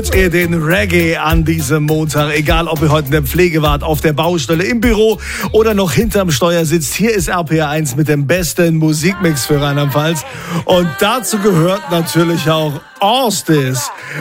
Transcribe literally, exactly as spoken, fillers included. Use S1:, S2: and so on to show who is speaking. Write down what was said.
S1: Ihr den Reggae an diesem Montag, egal ob ihr heute in der Pflege wart, auf der Baustelle, im Büro oder noch hinterm Steuer sitzt. Hier ist R P R eins mit dem besten Musikmix für Rheinland-Pfalz und dazu gehört natürlich auch Orstis.